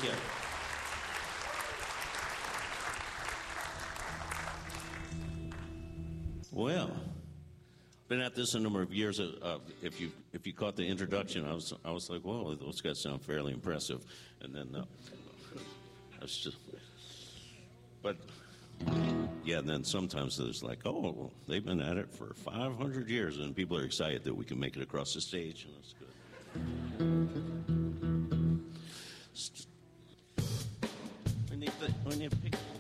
Thank you. Well, been at this a number of years. If you caught the introduction, I was like, whoa, those guys sound fairly impressive. And then I was just, but yeah. And then sometimes there's like, oh, well, they've been at it for 500 years, and people are excited that we can make it across the stage, and that's good. When you pick